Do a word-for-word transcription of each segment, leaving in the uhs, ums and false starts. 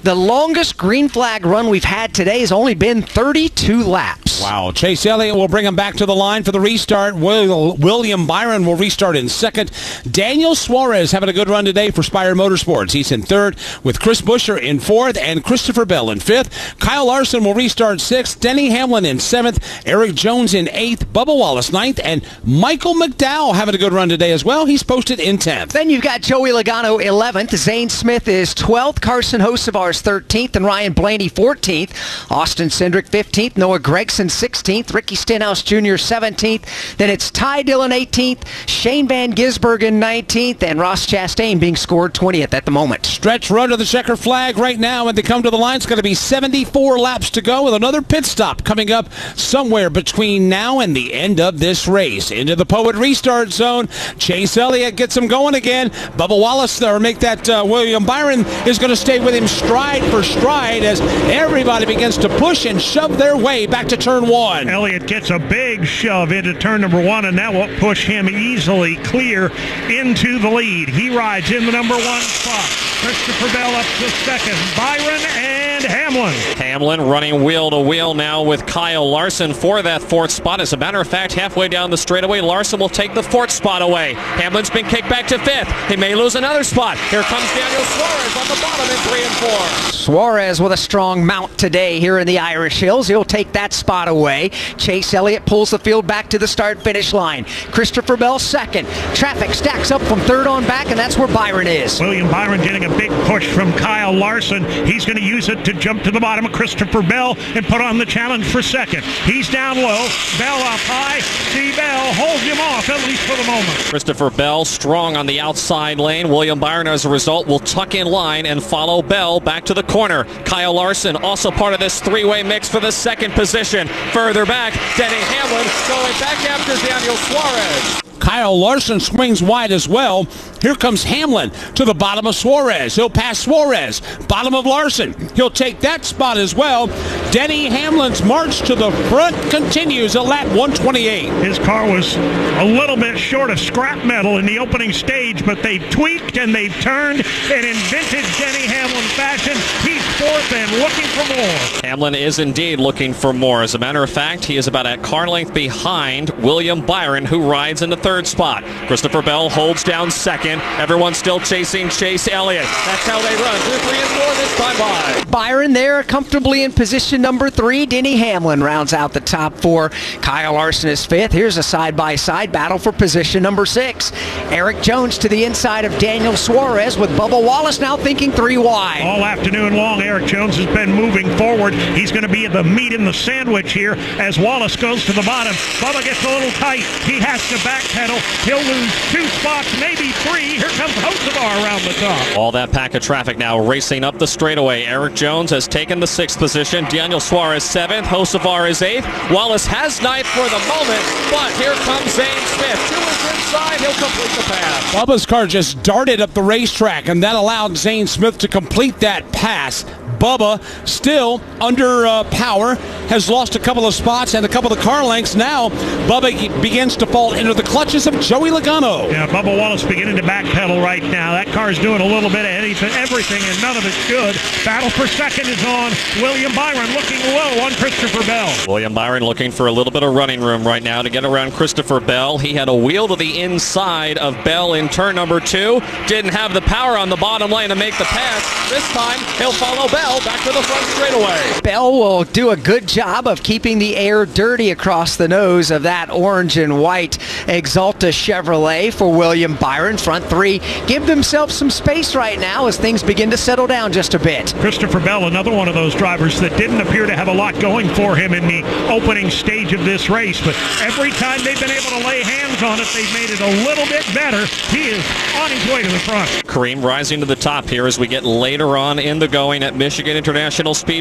The longest green flag run we've had today has only been thirty-two laps. Wow. Chase Elliott will bring him back to the line for the restart. Will, William Byron will restart in second. Daniel Suarez having a good run today for Spire Motorsports. He's in third with Chris Buescher in fourth and Christopher Bell in fifth. Kyle Larson will restart sixth. Denny Hamlin in seventh. Eric Jones in eighth. Bubba Wallace ninth. And Michael McDowell having a good run today as well. He's posted in tenth. Then you've got Joey Logano eleventh. Zane Smith is twelfth. Carson Hocevar thirteenth. And Ryan Blaney fourteenth. Austin Cindric fifteenth. Noah Gragson sixteenth. Ricky Stenhouse Junior seventeenth. Then it's Ty Dillon eighteenth. Shane Van Gisbergen nineteenth. And Ross Chastain being scored twentieth at the moment. Stretch run to the checker flag right now. When they come to the line, it's going to be seventy-four laps to go with another pit stop coming up somewhere between now and the end of this race. Into the Poet restart zone. Chase Elliott gets him going again. Bubba Wallace, or make that uh, William Byron, is going to stay with him stride for stride as everybody begins to push and shove their way back to turn one. Elliott gets a big shove into turn number one, and that will push him easily clear into the lead. He rides in the number one spot. Christopher Bell up to second. Byron and Hamlin. Hamlin running wheel to wheel now with Kyle Larson for that fourth spot. As a matter of fact, halfway down the straightaway, Larson will take the fourth spot away. Hamlin's been kicked back to fifth. He may lose another spot. Here comes Daniel Suarez on the bottom in three and four. Suarez with a strong mount today here in the Irish Hills. He'll take that spot away. Chase Elliott pulls the field back to the start-finish line. Christopher Bell second. Traffic stacks up from third on back, and that's where Byron is. William Byron getting a big push from Kyle Larson. He's going to use it to jump to the bottom of Christopher Bell and put on the challenge for second. He's down low. Bell up high. See Bell hold him off, at least for the moment. Christopher Bell strong on the outside lane. William Byron, as a result, will tuck in line and follow Bell back to the corner. Kyle Larson also part of this three-way mix for the second position. Further back, Denny Hamlin going back after Daniel Suarez. Kyle Larson swings wide as well. Here comes Hamlin to the bottom of Suarez. He'll pass Suarez. Bottom of Larson. He'll take that spot as well. Denny Hamlin's march to the front continues at lap one twenty-eight. His car was a little bit short of scrap metal in the opening stage, but they've tweaked and they've turned, and in vintage Denny Hamlin fashion, he's fourth and looking for more. Hamlin is indeed looking for more. As a matter of fact, he is about a car length behind William Byron, who rides in the third spot. Christopher Bell holds down second. Everyone's still chasing Chase Elliott. That's how they run. Two, three, and four this time by. Byron there comfortably in position number three. Denny Hamlin rounds out the top four. Kyle Larson is fifth. Here's a side-by-side battle for position number six. Eric Jones to the inside of Daniel Suarez with Bubba Wallace now thinking three wide. All afternoon long, Eric Jones has been moving forward. He's going to be the meat in the sandwich here as Wallace goes to the bottom. Bubba gets a little tight. He has to backpedal. He'll lose two spots, maybe three. Here comes Hocevar around the top. All that pack of traffic now racing up the straightaway. Eric Jones has taken the sixth position. Daniel Suarez seventh. Hocevar is eighth. Wallace has ninth for the moment, but here comes Zane Smith. Two is inside. He'll complete the pass. Bubba's car just darted up the racetrack, and that allowed Zane Smith to complete that pass. Bubba still under uh, power, has lost a couple of spots and a couple of car lengths. Now Bubba begins to fall into the clutches of Joey Logano. Yeah, Bubba Wallace beginning to backpedal right now. That car's doing a little bit of anything, everything, and none of it's good. Battle for second is on. William Byron looking low on Christopher Bell. William Byron looking for a little bit of running room right now to get around Christopher Bell. He had a wheel to the inside of Bell in turn number two. Didn't have the power on the bottom lane to make the pass. This time, he'll follow Bell back to the front straightaway. Bell will do a good job of keeping the air dirty across the nose of that orange and white Exalta Chevrolet for William Byron. Front three give themselves some space right now as things begin to settle down just a bit. Christopher Bell, another one of those drivers that didn't appear to have a lot going for him in the opening stage of this race, but every time they've been able to lay hands on it, they've made it a little bit better. He is on his way to the front. Kareem rising to the top here as we get later on in the going at Michigan International Speedway.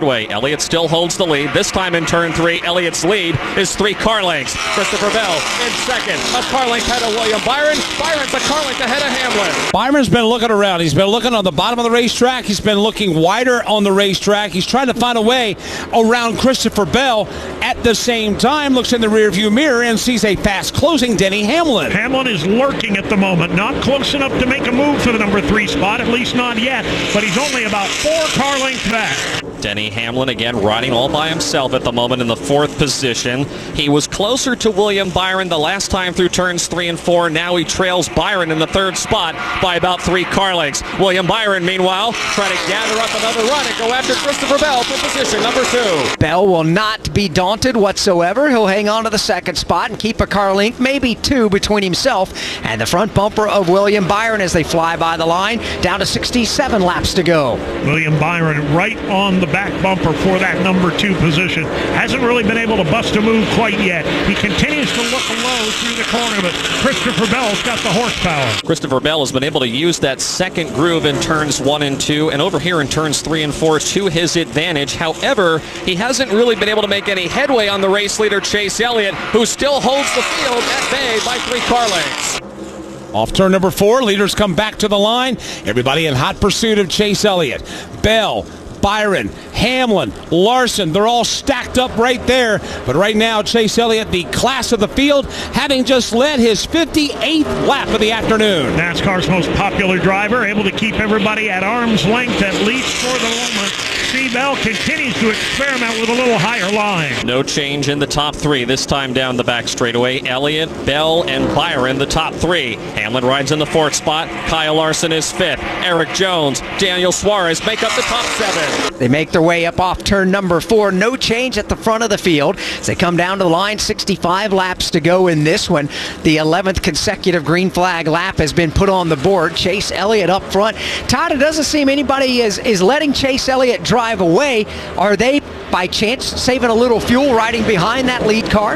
Elliott still holds the lead. This time in turn three, Elliott's lead is three car lengths. Christopher Bell in second. A car length ahead of William Byron. Byron's a car length ahead of Hamlin. Byron's been looking around. He's been looking on the bottom of the racetrack. He's been looking wider on the racetrack. He's trying to find a way around Christopher Bell. At the same time, looks in the rearview mirror and sees a fast closing Denny Hamlin. Hamlin is lurking at the moment, not close enough to make a move for the number three spot, at least not yet, but he's only about four car lengths back. Denny Hamlin again riding all by himself at the moment in the fourth position. He was closer to William Byron the last time through turns three and four. Now he trails Byron in the third spot by about three car lengths. William Byron, meanwhile, trying to gather up another run and go after Christopher Bell for position number two. Bell will not be daunted whatsoever. He'll hang on to the second spot and keep a car length, maybe two, between himself and the front bumper of William Byron as they fly by the line. Down to sixty-seven laps to go. William Byron right on the back bumper for that number two position. Hasn't really been able to bust a move quite yet. He continues to look low through the corner, but Christopher Bell's got the horsepower. Christopher Bell has been able to use that second groove in turns one and two, and over here in turns three and four to his advantage. However, he hasn't really been able to make any headway on the race leader, Chase Elliott, who still holds the field at bay by three car lengths. Off turn number four, leaders come back to the line. Everybody in hot pursuit of Chase Elliott. Bell, Byron, Hamlin, Larson, they're all stacked up right there. But right now, Chase Elliott, the class of the field, having just led his fifty-eighth lap of the afternoon. NASCAR's most popular driver, able to keep everybody at arm's length, at least for the moment. Steve Bell continues to experiment with a little higher line. No change in the top three, this time down the back straightaway. Elliott, Bell, and Byron, the top three. Hamlin rides in the fourth spot. Kyle Larson is fifth. Eric Jones, Daniel Suarez make up the top seven. They make their way up off turn number four. No change at the front of the field as they come down to the line. sixty-five laps to go in this one. The eleventh consecutive green flag lap has been put on the board. Chase Elliott up front. Todd, it doesn't seem anybody is, is letting Chase Elliott drive away. Are they, by chance, saving a little fuel riding behind that lead car?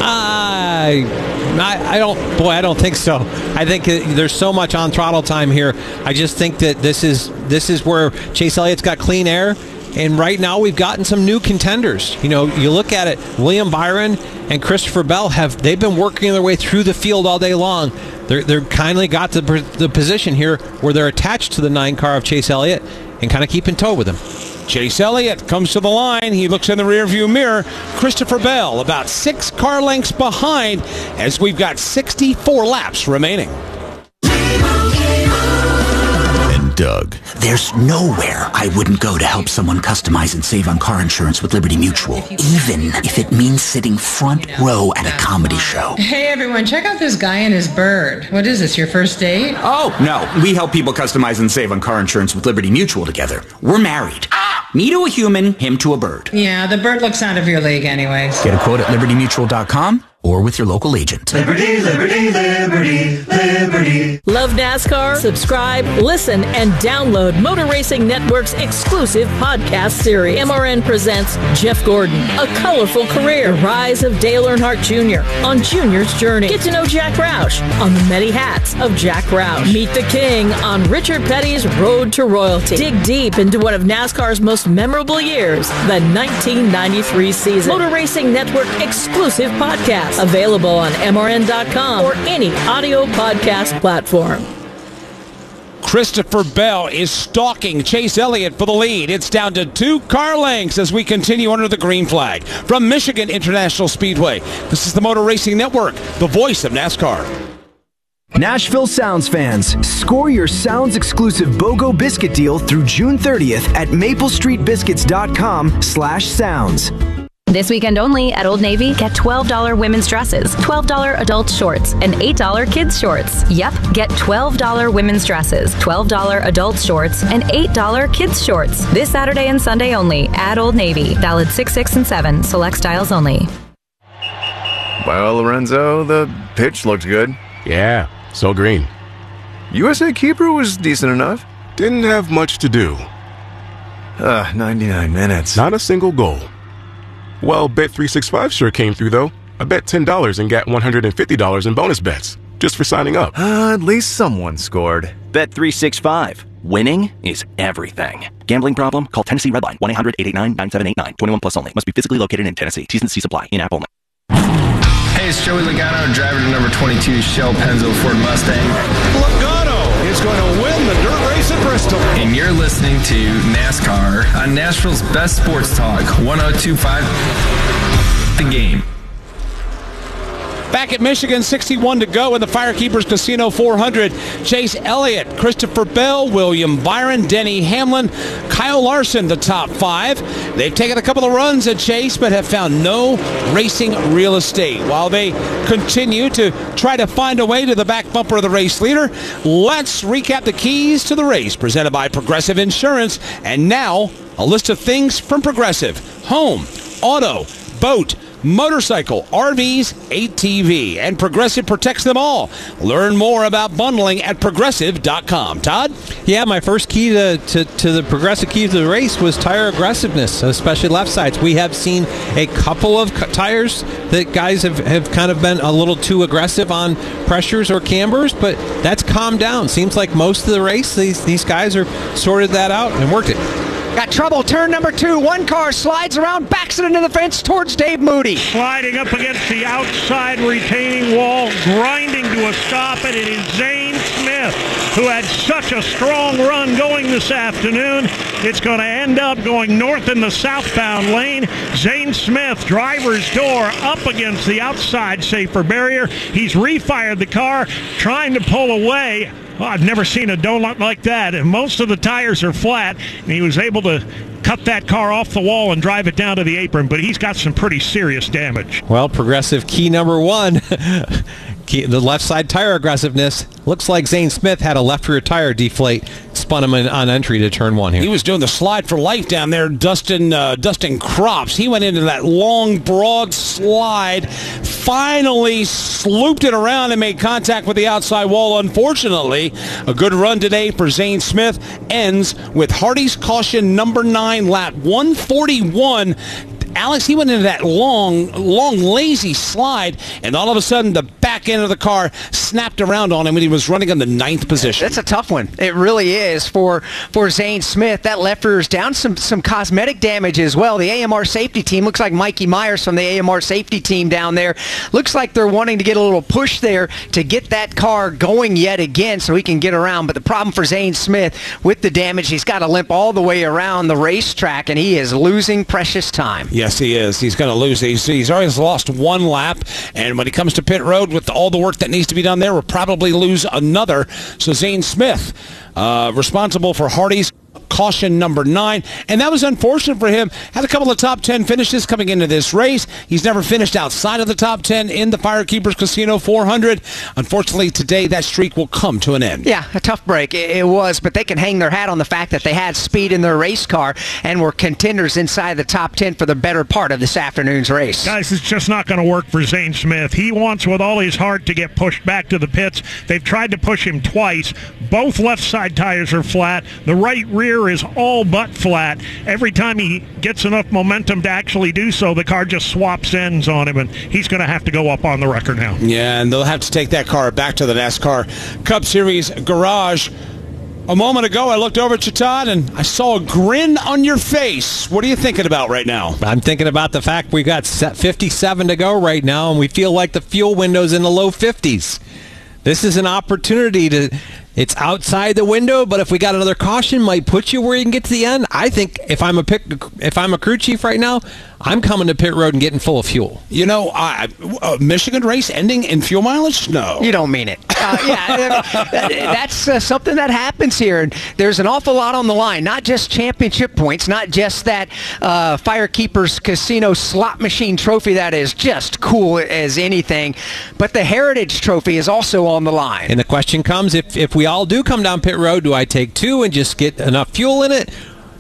I, I, I don't, boy, I don't think so. I think there's so much on throttle time here. I just think that this is this is where Chase Elliott's got clean air. And right now we've gotten some new contenders. You know, you look at it, William Byron and Christopher Bell have, they've been working their way through the field all day long. They're, they're kindly got to the position here where they're attached to the nine car of Chase Elliott and kind of keep in tow with him. Chase Elliott comes to the line. He looks in the rearview mirror. Christopher Bell about six car lengths behind as we've got sixty-four laps remaining. Doug. There's nowhere I wouldn't go to help someone customize and save on car insurance with Liberty Mutual, even if it means sitting front row at a comedy show. Hey everyone, check out this guy and his bird. What is this, your first date? Oh, no. We help people customize and save on car insurance with Liberty Mutual together. We're married. Me to a human, him to a bird. Yeah, the bird looks out of your league anyways. Get a quote at liberty mutual dot com or with your local agent. Liberty, liberty, liberty, liberty. Love NASCAR? Subscribe, listen, and download Motor Racing Network's exclusive podcast series. M R N presents Jeff Gordon, A Colorful Career. The Rise of Dale Earnhardt Junior on Junior's Journey. Get to know Jack Roush on the many hats of Jack Roush. Meet the King on Richard Petty's Road to Royalty. Dig deep into one of NASCAR's most memorable years, the nineteen ninety-three season. Motor Racing Network exclusive podcast. Available on M R N dot com or any audio podcast platform. Christopher Bell is stalking Chase Elliott for the lead. It's down to two car lengths as we continue under the green flag. From Michigan International Speedway, this is the Motor Racing Network, the voice of NASCAR. Nashville Sounds fans, score your Sounds exclusive BOGO biscuit deal through June thirtieth at maple street biscuits dot com slash sounds. This weekend only at Old Navy, get twelve dollars women's dresses, twelve dollars adult shorts, and eight dollars kids shorts. Yep, get twelve dollars women's dresses, twelve dollars adult shorts, and eight dollars kids shorts. This Saturday and Sunday only at Old Navy. Valid six, six, and seven. Select styles only. Well, Lorenzo, the pitch looked good. Yeah, so green. U S A Keeper was decent enough. Didn't have much to do. Uh, ninety-nine minutes. Not a single goal. Well, Bet three sixty-five sure came through, though. I bet ten dollars and got one hundred fifty dollars in bonus bets, just for signing up. Uh, at least someone scored. Bet three sixty-five. winning is everything. Gambling problem? Call Tennessee Redline, one eight hundred eight eight nine nine seven eight nine. twenty-one plus only. Must be physically located in Tennessee. T's and C's apply. In-app only. Hey, it's Joey Logano, driver to number twenty-two Shell Pennzoil Ford Mustang. Logano is going to win the dirt race at Bristol. And you're listening to NASCAR on Nashville's best sports talk, one oh two point five The Game. Back at Michigan, sixty-one to go in the Firekeepers Casino four hundred. Chase Elliott, Christopher Bell, William Byron, Denny Hamlin, Kyle Larson, the top five. They've taken a couple of runs at Chase, but have found no racing real estate. While they continue to try to find a way to the back bumper of the race leader, let's recap the keys to the race presented by Progressive Insurance. And now, a list of things from Progressive: home, auto, boat, motorcycle, R Vs, A T V, and Progressive protects them all. Learn more about bundling at progressive dot com. Todd? Yeah, my first key to, to, to the Progressive key to the race was tire aggressiveness, especially left sides. We have seen a couple of tires that guys have, have kind of been a little too aggressive on pressures or cambers, but that's calmed down. Seems like most of the race, these, these guys are sorted that out and worked it. Got trouble, turn number two. One car slides around, backs it into the fence towards Dave Moody. Sliding up against the outside retaining wall, grinding to a stop, and it is Zane Smith, who had such a strong run going this afternoon. It's going to end up going north in the southbound lane. Zane Smith, driver's door, up against the outside safer barrier. He's refired the car, trying to pull away. Oh, I've never seen a donut like that. And most of the tires are flat, and he was able to cut that car off the wall and drive it down to the apron, but he's got some pretty serious damage. Well, Progressive key number one, key, the left side tire aggressiveness. Looks like Zane Smith had a left rear tire deflate, spun him in, on entry to turn one here. He was doing the slide for life down there, dusting, uh, dusting crops. He went into that long, broad slide, finally slooped it around and made contact with the outside wall. Unfortunately, a good run today for Zane Smith ends with Hardy's caution number nine, lap one forty-one. Alex, he went into that long, long, lazy slide, and all of a sudden the back end of the car snapped around on him when he was running in the ninth position. That's a tough one. It really is for for Zane Smith. That left rear is down, some some cosmetic damage as well. The A M R safety team, looks like Mikey Myers from the A M R safety team down there, looks like they're wanting to get a little push there to get that car going yet again so he can get around. But the problem for Zane Smith with the damage, he's got to limp all the way around the racetrack, and he is losing precious time. Yeah. Yes, he is. He's going to lose. He's, he's always lost one lap, and when he comes to pit road with all the work that needs to be done there, will probably lose another. So Zane Smith, uh, responsible for Hardy's caution number nine, and that was unfortunate for him. Had a couple of top ten finishes coming into this race. He's never finished outside of the top ten in the Firekeepers Casino four hundred. Unfortunately, today that streak will come to an end. Yeah, a tough break. It, it was, but they can hang their hat on the fact that they had speed in their race car and were contenders inside the top ten for the better part of this afternoon's race. Guys, it's just not going to work for Zane Smith. He wants with all his heart to get pushed back to the pits. They've tried to push him twice. Both left side tires are flat. The right rear is all but flat. Every time he gets enough momentum to actually do so, the car just swaps ends on him, and he's going to have to go up on the record now. Yeah, and they'll have to take that car back to the NASCAR Cup Series garage. A moment ago, I looked over at you, Todd, and I saw a grin on your face. What are you thinking about right now? I'm thinking about the fact we got fifty-seven to go right now, and we feel like the fuel window's in the low fifties. This is an opportunity to... It's outside the window, but if we got another caution, might put you where you can get to the end. I think if I'm a pick, if I'm a crew chief right now, I'm coming to pit road and getting full of fuel. You know, uh, a Michigan race ending in fuel mileage? No. You don't mean it. Uh, yeah, that's uh, something that happens here. And there's an awful lot on the line, not just championship points, not just that uh, Firekeepers Casino slot machine trophy that is just cool as anything, but the Heritage Trophy is also on the line. And the question comes, if, if we all do come down pit road, do I take two and just get enough fuel in it?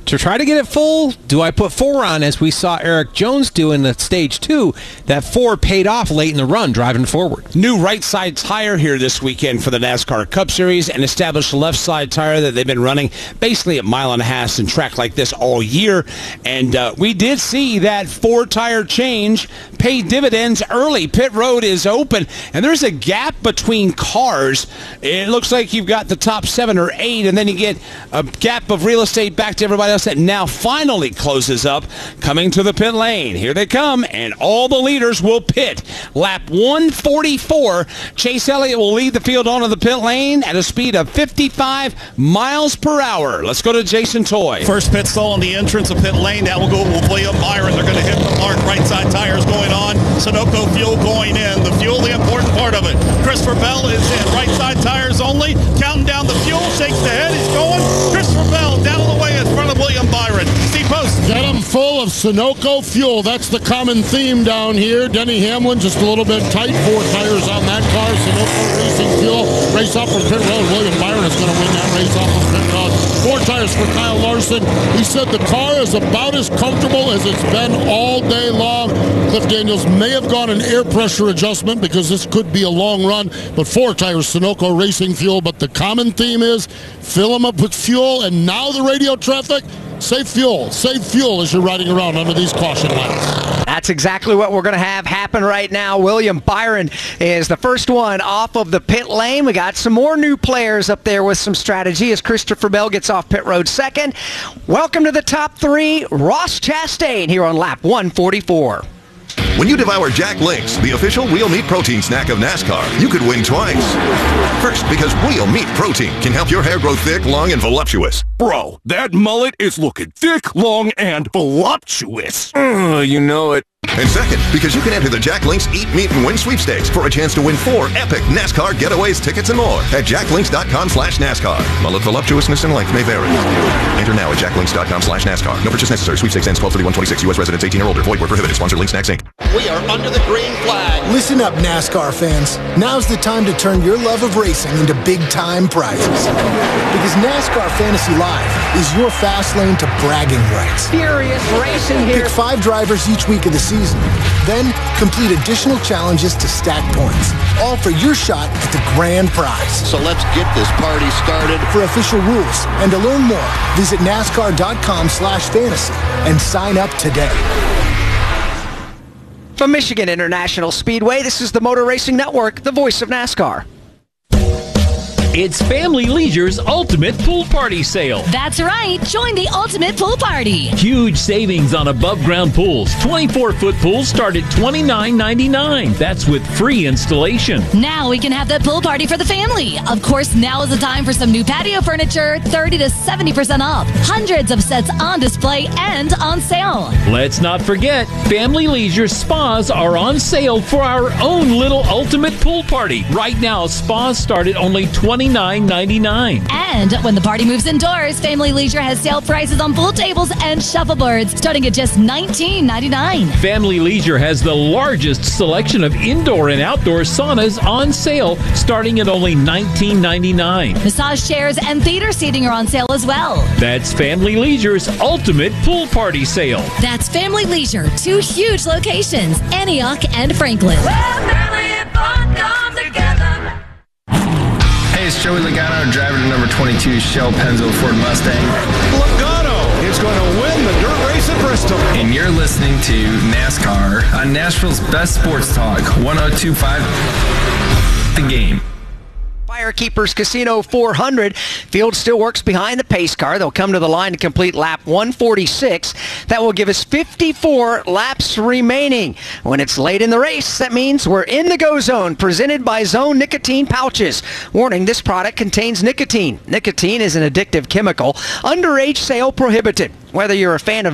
to try to get it full, do I put four on as we saw Eric Jones do in the stage two? That four paid off late in the run, driving forward. New right side tire here this weekend for the NASCAR Cup Series, and established left side tire that they've been running basically at mile and a half and track like this all year. And uh, we did see that four tire change pay dividends early. Pit road is open, and there's a gap between cars. It looks like you've got the top seven or eight, and then you get a gap of real estate back to everybody else that now finally closes up, coming to the pit lane. Here they come, and all the leaders will pit. Lap one forty-four. Chase Elliott will lead the field onto the pit lane at a speed of fifty-five miles per hour. Let's go to Jason Toy. First pit stall on the entrance of pit lane. That will go with William Byron. They're going to hit the mark. Right side tires going on. Sunoco fuel going in. The fuel, the important part of it. Christopher Bell is in. Right side tires only. Counting down the fuel. Shakes the head. He's going. Christopher Bell down the way in front of William Byron. Steve Post. Get them full of Sunoco fuel. That's the common theme down here. Denny Hamlin just a little bit tight. Four tires on that car. Sunoco Racing Fuel. Race off from pit road. William Byron is going to win that race off from pit road. Four tires for Kyle Larson. He said the car is about as comfortable as it's been all day long. Cliff Daniels may have gone an air pressure adjustment because this could be a long run, but four tires, Sunoco Racing Fuel. But the common theme is fill them up with fuel, and now the radio traffic, save fuel. Save fuel as you're riding around under these caution lights. That's exactly what we're going to have happen right now. William Byron is the first one off of the pit lane. We got some more new players up there with some strategy as Christopher Bell gets off pit road second. Welcome to the top three, Ross Chastain here on lap one forty-four. When you devour Jack Links, the official wheel meat protein snack of NASCAR, you could win twice. First, because wheel meat protein can help your hair grow thick, long, and voluptuous. Bro, that mullet is looking thick, long, and voluptuous. Uh, you know it. And second, because you can enter the Jack Links Eat, Meet, and Win sweepstakes for a chance to win four epic NASCAR getaways, tickets, and more at jacklinks.com slash NASCAR. Mullet voluptuousness and length may vary. Enter now at jacklinks.com slash NASCAR. No purchase necessary. Sweepstakes ends twelve thirty-one twenty-six. U S residents eighteen or older. Void where prohibited. Sponsor Link Snacks, Incorporated. We are under the green flag. Listen up, NASCAR fans. Now's the time to turn your love of racing into big-time prizes. Because NASCAR Fantasy Live is your fast lane to bragging rights. Furious racing here. Pick five drivers each week of the season. Then complete additional challenges to stack points. All for your shot at the grand prize. So let's get this party started. For official rules and to learn more, visit NASCAR.com slash fantasy and sign up today. From Michigan International Speedway, this is the Motor Racing Network, the voice of NASCAR. It's Family Leisure's Ultimate Pool Party Sale. That's right. Join the Ultimate Pool Party. Huge savings on above-ground pools. twenty-four foot pools start at twenty-nine ninety-nine. That's with free installation. Now we can have that pool party for the family. Of course, now is the time for some new patio furniture, thirty to seventy percent off. Hundreds of sets on display and on sale. Let's not forget, Family Leisure spas are on sale for our own little Ultimate Pool Party. Right now, spas start at only twenty-nine ninety-nine. And when the party moves indoors, Family Leisure has sale prices on pool tables and shuffleboards starting at just nineteen ninety-nine. Family Leisure has the largest selection of indoor and outdoor saunas on sale starting at only nineteen ninety-nine. Massage chairs and theater seating are on sale as well. That's Family Leisure's Ultimate Pool Party Sale. That's Family Leisure, two huge locations, Antioch and Franklin. Well, family and fun come together. Hey, it's Joey Logano, driver to number twenty-two Shell Pennzoil Ford Mustang. Logano is going to win the dirt race at Bristol. And you're listening to NASCAR on Nashville's best sports talk, one oh two point five The Game. Firekeepers Casino four hundred. Field still works behind the pace car. They'll come to the line to complete lap one forty-six. That will give us fifty-four laps remaining. When it's late in the race, that means we're in the go zone, presented by Zone Nicotine Pouches. Warning, this product contains nicotine. Nicotine is an addictive chemical. Underage sale prohibited. Whether you're a fan of mint,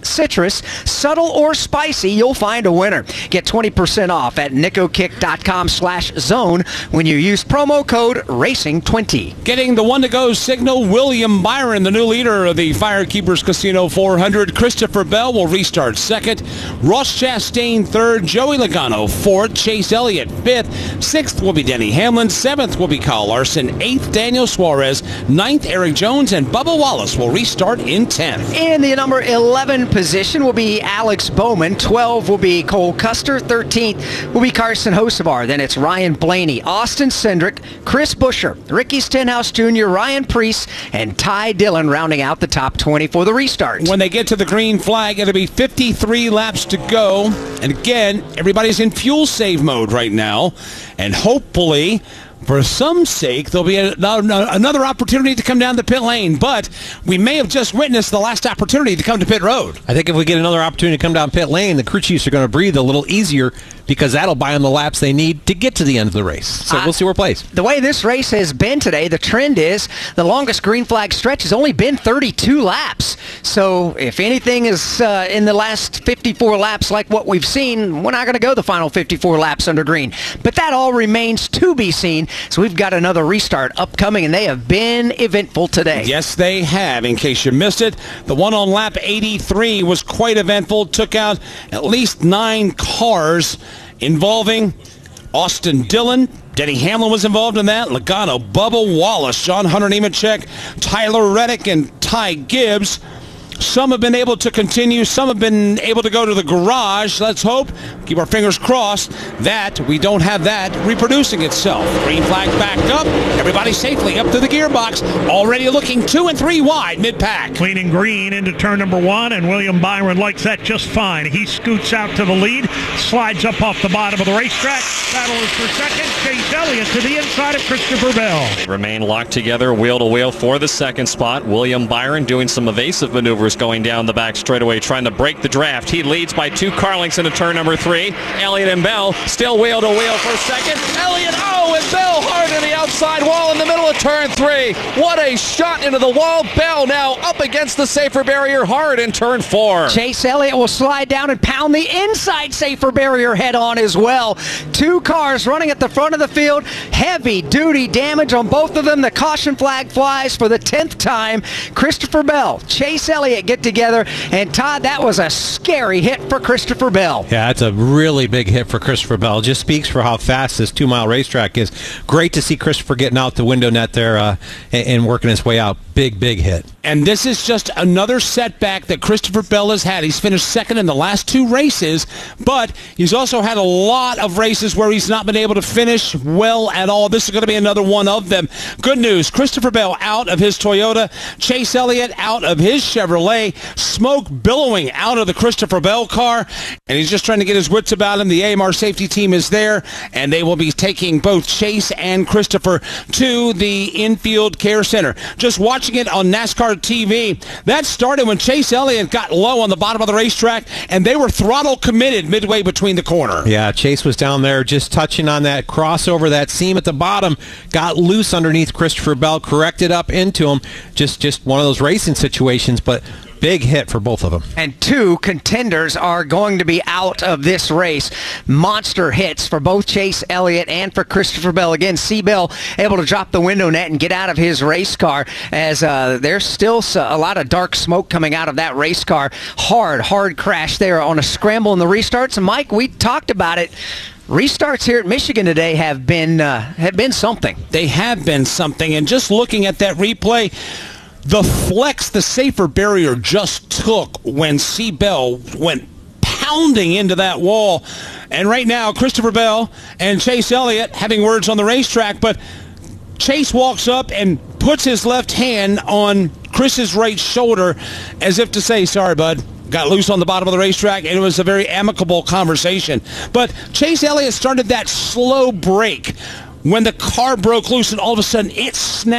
citrus, subtle or spicy, you'll find a winner. Get twenty percent off at nickokick.com slash zone when you use promo code racing twenty. Getting the one to go signal, William Byron, the new leader of the Firekeepers Casino four hundred. Christopher Bell will restart second. Ross Chastain third. Joey Logano fourth. Chase Elliott fifth. Sixth will be Denny Hamlin. Seventh will be Kyle Larson. Eighth, Daniel Suarez. Ninth, Eric Jones. And Bubba Wallace will restart in tenth. In the number eleven position will be Alex Bowman. twelve will be Cole Custer. thirteenth will be Carson Hocevar. Then it's Ryan Blaney, Austin Cindric, Chris Buescher, Ricky Stenhouse Junior, Ryan Preece, and Ty Dillon rounding out the top twenty for the restart. When they get to the green flag, it'll be fifty-three laps to go. And again, everybody's in fuel save mode right now. And hopefully, for some sake, there'll be a, another opportunity to come down the pit lane. But we may have just witnessed the last opportunity to come to pit road. I think if we get another opportunity to come down pit lane, the crew chiefs are going to breathe a little easier because that'll buy them the laps they need to get to the end of the race. So uh, we'll see where it plays. The way this race has been today, the trend is the longest green flag stretch has only been thirty-two laps. So if anything is uh, in the last fifty-four laps like what we've seen, we're not going to go the final fifty-four laps under green. But that all remains to be seen. So we've got another restart upcoming, and they have been eventful today. Yes, they have. In case you missed it, the one on lap eighty-three was quite eventful. Took out at least nine cars involving Austin Dillon. Denny Hamlin was involved in that. Logano, Bubba Wallace, John Hunter Nemechek, Tyler Reddick, and Ty Gibbs. Some have been able to continue. Some have been able to go to the garage. Let's hope, keep our fingers crossed, that we don't have that reproducing itself. Green flag back up. Everybody safely up to the gearbox. Already looking two and three wide mid-pack. Cleaning green into turn number one, and William Byron likes that just fine. He scoots out to the lead, slides up off the bottom of the racetrack. Battle is for second. Chase Elliott to the inside of Christopher Bell. They remain locked together wheel to wheel for the second spot. William Byron doing some evasive maneuvers going down the back straightaway, trying to break the draft. He leads by two car lengths into turn number three. Elliott and Bell still wheel to wheel for second. Elliott, oh, and Bell hard to the outside wall in the middle of turn three. What a shot into the wall. Bell now up against the safer barrier hard in turn four. Chase Elliott will slide down and pound the inside safer barrier head on as well. Two cars running at the front of the field. Heavy duty damage on both of them. The caution flag flies for the tenth time. Christopher Bell, Chase Elliott get together. And Todd, that was a scary hit for Christopher Bell. Yeah, that's a really big hit for Christopher Bell. Just speaks for how fast this two-mile racetrack is. Great to see Christopher getting out the window net there uh, and, and working his way out. Big, big hit. And this is just another setback that Christopher Bell has had. He's finished second in the last two races, but he's also had a lot of races where he's not been able to finish well at all. This is going to be another one of them. Good news, Christopher Bell out of his Toyota, Chase Elliott out of his Chevrolet, smoke billowing out of the Christopher Bell car, and he's just trying to get his wits about him. The A M R safety team is there, and they will be taking both Chase and Christopher to the infield care center. Just watching it on NASCAR T V, that started when Chase Elliott got low on the bottom of the racetrack, and they were throttle committed midway between the corner. Yeah, Chase was down there just touching on that crossover, that seam at the bottom, got loose underneath Christopher Bell, corrected up into him. Just, just one of those racing situations, but big hit for both of them. And two contenders are going to be out of this race. Monster hits for both Chase Elliott and for Christopher Bell. Again, C. Bell able to drop the window net and get out of his race car, as uh, there's still a lot of dark smoke coming out of that race car. Hard, hard crash there on a scramble in the restarts. And Mike, we talked about it. Restarts here at Michigan today have been uh, have been something. They have been something. And just looking at that replay, the flex the safer barrier just took when C. Bell went pounding into that wall. And right now, Christopher Bell and Chase Elliott having words on the racetrack, but Chase walks up and puts his left hand on Chris's right shoulder as if to say, sorry, bud. Got loose on the bottom of the racetrack, and it was a very amicable conversation. But Chase Elliott started that slow break when the car broke loose, and all of a sudden it snapped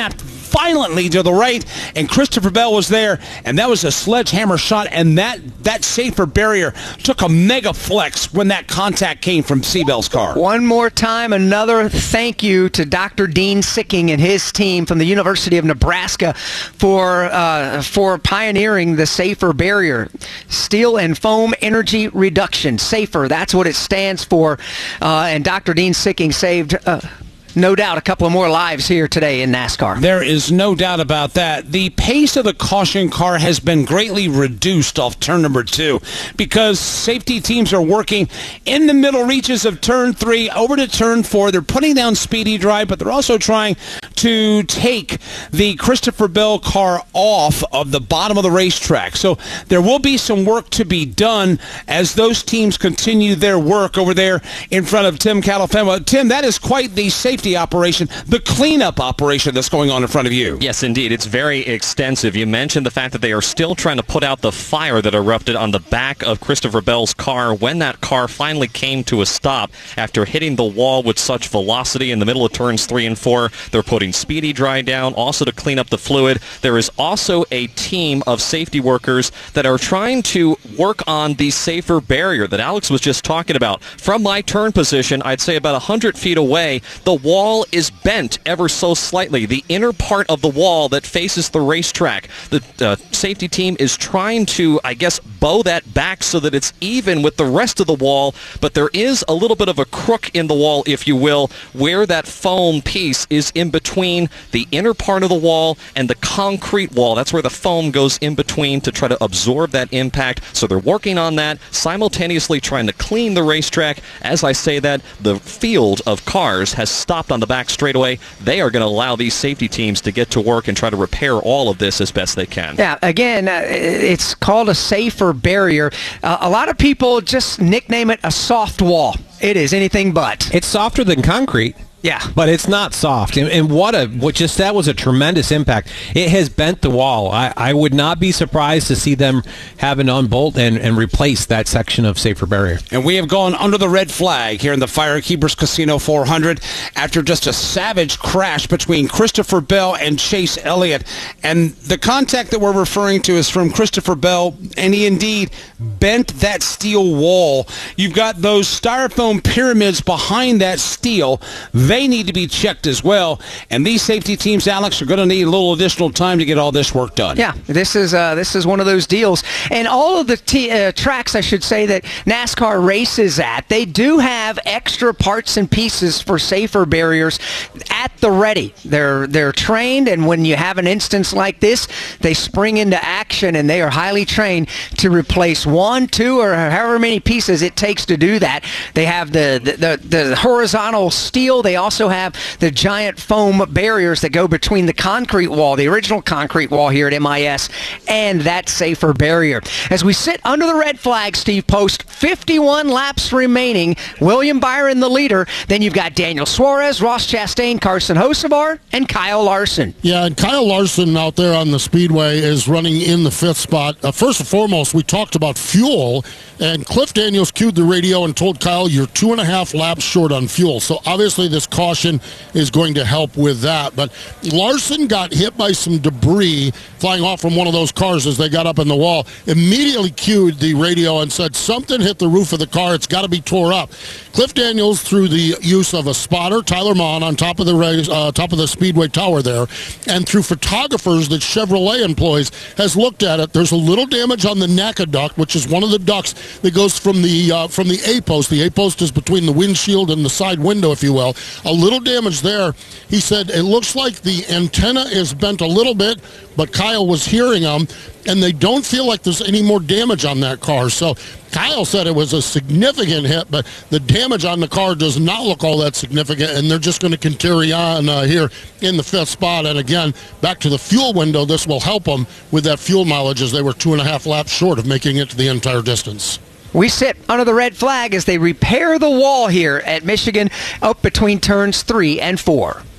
violently to the right, and Christopher Bell was there, and that was a sledgehammer shot, and that, that safer barrier took a mega flex when that contact came from Seabell's car. One more time, another thank you to Doctor Dean Sicking and his team from the University of Nebraska for uh, for pioneering the safer barrier. Steel and foam energy reduction. SAFER, that's what it stands for. Uh, and Doctor Dean Sicking saved... Uh, No doubt a couple of more lives here today in NASCAR. There is no doubt about that. The pace of the caution car has been greatly reduced off turn number two because safety teams are working in the middle reaches of turn three over to turn four. They're putting down speedy drive, but they're also trying to take the Christopher Bell car off of the bottom of the racetrack. So there will be some work to be done as those teams continue their work over there in front of Tim Califemo. Tim, that is quite the safety operation, the cleanup operation that's going on in front of you. Yes, indeed. It's very extensive. You mentioned the fact that they are still trying to put out the fire that erupted on the back of Christopher Bell's car when that car finally came to a stop after hitting the wall with such velocity in the middle of turns three and four. They're putting speedy dry down also to clean up the fluid. There is also a team of safety workers that are trying to work on the safer barrier that Alex was just talking about. From my turn position, I'd say about one hundred feet away, the wall is bent ever so slightly. The inner part of the wall that faces the racetrack. The uh, safety team is trying to, I guess, bow that back so that it's even with the rest of the wall, but there is a little bit of a crook in the wall, if you will, where that foam piece is in between the inner part of the wall and the concrete wall. That's where the foam goes in between to try to absorb that impact. So they're working on that, simultaneously trying to clean the racetrack. As I say that, the field of cars has stopped on the back straightaway. They are going to allow these safety teams to get to work and try to repair all of this as best they can. Yeah, again, uh, it's called a safer barrier. Uh, a lot of people just nickname it a soft wall. It is anything but. It's softer than concrete. Yeah. But it's not soft. And, and what a, what just, that was a tremendous impact. It has bent the wall. I, I would not be surprised to see them having to unbolt and, and replace that section of safer barrier. And we have gone under the red flag here in the Firekeepers Casino four hundred after just a savage crash between Christopher Bell and Chase Elliott. And the contact that we're referring to is from Christopher Bell, and he indeed bent that steel wall. You've got those styrofoam pyramids behind that steel. They need to be checked as well. And these safety teams, Alex, are going to need a little additional time to get all this work done. Yeah, this is uh, this is one of those deals. And all of the t- uh, tracks, I should say, that NASCAR races at, they do have extra parts and pieces for safer barriers at the ready. They're they're trained, and when you have an instance like this, they spring into action, and they are highly trained to replace one, two, or however many pieces it takes to do that. They have the the, the, the horizontal steel. They also have the giant foam barriers that go between the concrete wall, the original concrete wall here at M I S, and that safer barrier. As we sit under the red flag, Steve Post, fifty-one laps remaining. William Byron the leader. Then you've got Daniel Suarez, Ross Chastain, Carson Hocevar, and Kyle Larson. Yeah, and Kyle Larson out there on the speedway is running in the fifth spot. Uh, first and foremost, we talked about fuel, and Cliff Daniels cued the radio and told Kyle, you're two and a half laps short on fuel. So obviously this caution is going to help with that. But Larson got hit by some debris flying off from one of those cars as they got up in the wall. Immediately cued the radio and said, something hit the roof of the car. It's got to be tore up. Cliff Daniels, through the use of a spotter, Tyler Mahon, on top of the race, uh, top of the Speedway tower there, and through photographers that Chevrolet employs, has looked at it. There's a little damage on the N A C A duct, which is one of the ducts that goes from the uh, from the A-post. The A-post is between the windshield and the side window, if you will. A little damage there. He said it looks like the antenna is bent a little bit, but Kyle was hearing them, and they don't feel like there's any more damage on that car. So Kyle said it was a significant hit, but the damage on the car does not look all that significant, and they're just going to continue on uh, here in the fifth spot. And again, back to the fuel window, this will help them with that fuel mileage as they were two and a half laps short of making it to the entire distance. We sit under the red flag as they repair the wall here at Michigan up between turns three and four.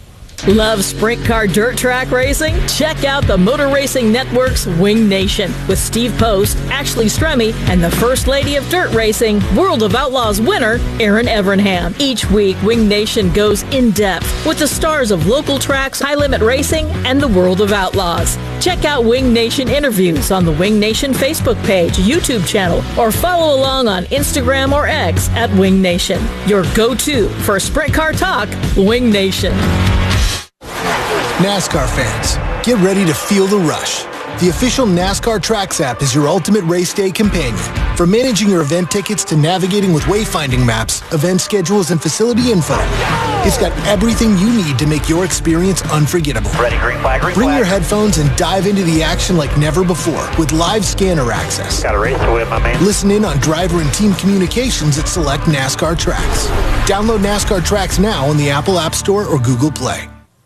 Love sprint car dirt track racing? Check out the Motor Racing Network's Wing Nation with Steve Post, Ashley Stremme, and the First Lady of Dirt Racing, World of Outlaws winner, Erin Evernham. Each week, Wing Nation goes in-depth with the stars of local tracks, high-limit racing, and the World of Outlaws. Check out Wing Nation interviews on the Wing Nation Facebook page, YouTube channel, or follow along on Instagram or X at Wing Nation. Your go-to for sprint car talk, Wing Nation. NASCAR fans, get ready to feel the rush. The official NASCAR Tracks app is your ultimate race day companion. From managing your event tickets to navigating with wayfinding maps, event schedules, and facility info, it's got everything you need to make your experience unforgettable. Ready, green flag, green Bring flag. your headphones and dive into the action like never before with live scanner access. Got a race to win, my man. Listen in on driver and team communications at select NASCAR Tracks. Download NASCAR Tracks now on the Apple App Store or Google Play.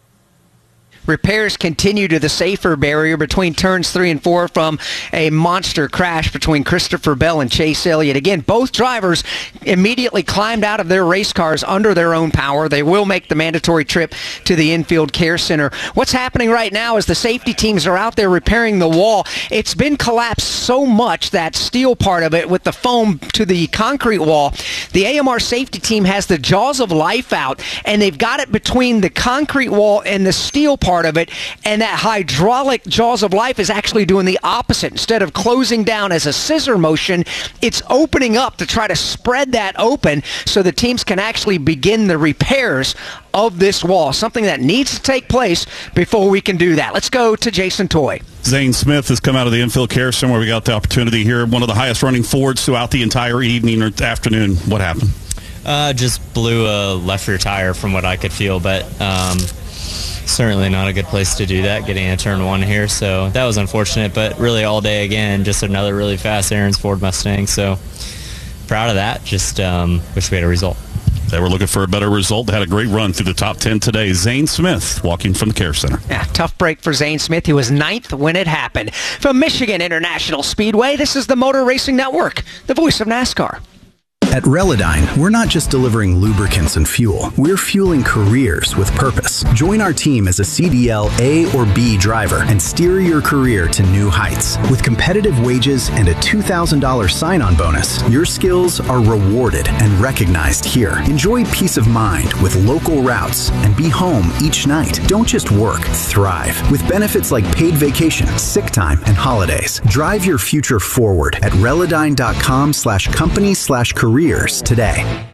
Repairs continue to the safer barrier between turns three and four from a monster crash between Christopher Bell and Chase Elliott. Again, both drivers immediately climbed out of their race cars under their own power. They will make the mandatory trip to the infield care center. What's happening right now is the safety teams are out there repairing the wall. It's been collapsed so much, that steel part of it with the foam to the concrete wall. The A M R safety team has the jaws of life out, and they've got it between the concrete wall and the steel part of it, and that hydraulic jaws of life is actually doing the opposite. Instead of closing down as a scissor motion, it's opening up to try to spread that open so the teams can actually begin the repairs of this wall, something that needs to take place before we can do that. Let's go to Jason Toy. Zane Smith has come out of the infield care center where we got the opportunity here. One of the highest running Fords throughout the entire evening or afternoon. What happened? Uh, just blew a left rear tire from what I could feel, but um, certainly not a good place to do that, getting a turn one here. So that was unfortunate, but really all day again, just another really fast Aaron's Ford Mustang. So proud of that. Just um, wish we had a result. They were looking for a better result. They had a great run through the top ten today. Zane Smith walking from the care center. Yeah, tough break for Zane Smith. He was ninth when it happened. From Michigan International Speedway, this is the Motor Racing Network, the voice of NASCAR. At Relodyne, we're not just delivering lubricants and fuel. We're fueling careers with purpose. Join our team as a C D L A or B driver and steer your career to new heights. With competitive wages and a two thousand dollars sign-on bonus, your skills are rewarded and recognized here. Enjoy peace of mind with local routes and be home each night. Don't just work, thrive. With benefits like paid vacation, sick time, and holidays. Drive your future forward at Relodyne.com slash company slash careers today.